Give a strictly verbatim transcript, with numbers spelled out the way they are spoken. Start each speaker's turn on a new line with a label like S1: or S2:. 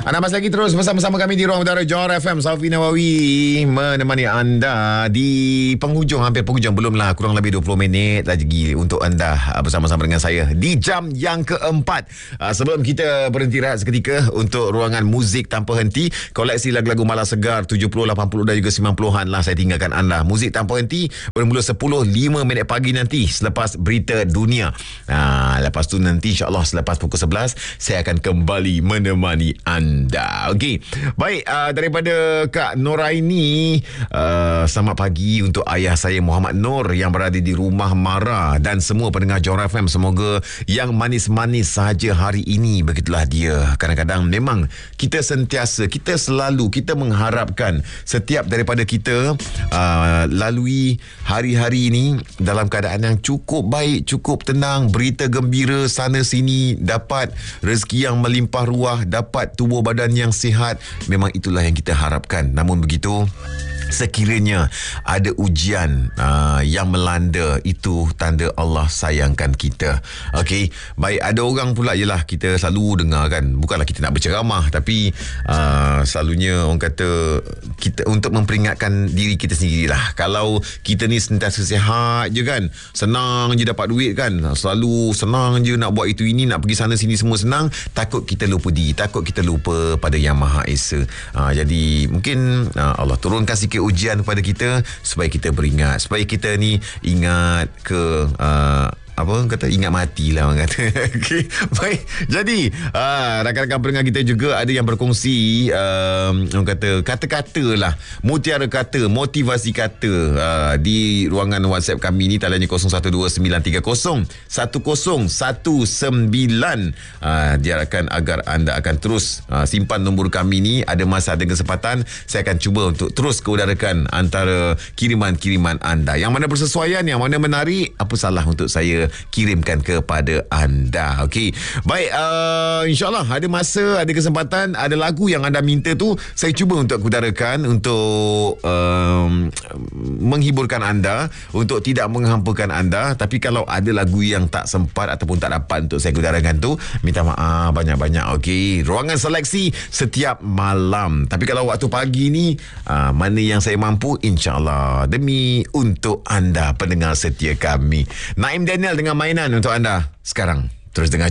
S1: Anda masih lagi terus bersama-sama kami di Ruang Udara Johor F M. Safi Nawawi menemani anda di penghujung, hampir penghujung, belumlah, kurang lebih dua puluh minit lagi untuk anda bersama-sama dengan saya di jam yang keempat. Sebelum kita berhenti rehat seketika untuk ruangan muzik tanpa henti, koleksi lagu-lagu malas segar tujuh puluh, lapan puluh dan juga sembilan puluhan lah saya tinggalkan anda. Muzik tanpa henti bermula sepuluh lima minit pagi nanti selepas berita dunia. Ha, lepas tu nanti insyaAllah selepas pukul sebelas saya akan kembali menemani anda. Okey, baik, uh, daripada Kak Noraini, uh, selamat pagi untuk ayah saya Muhammad Nur yang berada di Rumah Mara dan semua pendengar Johor F M. Semoga yang manis-manis sahaja hari ini. Begitulah dia. Kadang-kadang memang kita sentiasa, kita selalu, kita mengharapkan setiap daripada kita uh, lalui hari-hari ini dalam keadaan yang cukup baik, cukup tenang, berita gembira sana sini, dapat rezeki yang melimpah ruah, dapat tubuh badan yang sihat. Memang itulah yang kita harapkan. Namun begitu, sekiranya ada ujian uh, yang melanda, itu tanda Allah sayangkan kita. Okey, baik, ada orang pula, yelah, kita selalu dengar kan, bukanlah kita nak berceramah, tapi uh, selalunya orang kata kita untuk memperingatkan diri kita sendirilah. Kalau kita ni sentiasa sihat je kan, senang je dapat duit kan, selalu senang je nak buat itu ini, nak pergi sana sini semua senang, takut kita lupa diri, takut kita lupa pada Yang Maha Esa. uh, Jadi mungkin uh, Allah turunkan sikit ujian kepada kita supaya kita beringat, supaya kita ni ingat ke uh, apa orang kata, ingat mati lah orang kata. Okay. Baik, jadi uh, rakan-rakan pendengar kita juga ada yang berkongsi uh, orang kata kata-kata lah, mutiara kata, motivasi kata uh, di ruangan WhatsApp kami ni. Taliannya kosong satu dua sembilan tiga kosong satu kosong satu sembilan. uh, Diharapkan agar anda akan terus uh, simpan nombor kami ni. Ada masa, ada kesempatan, saya akan cuba untuk terus keudarakan antara kiriman-kiriman anda. Yang mana bersesuaian, yang mana menarik, apa salah untuk saya kirimkan kepada anda. Okey, baik, uh, insyaAllah ada masa, ada kesempatan, ada lagu yang anda minta tu, saya cuba untuk kudarakan, untuk um, menghiburkan anda, untuk tidak menghampakan anda. Tapi kalau ada lagu yang tak sempat ataupun tak dapat untuk saya kudarakan tu, minta maaf banyak-banyak. Okey, ruangan seleksi setiap malam. Tapi kalau waktu pagi ni, uh, mana yang saya mampu, insyaAllah demi untuk anda pendengar setia kami. Naim Daniel dengan mainan untuk anda sekarang. Terus dengar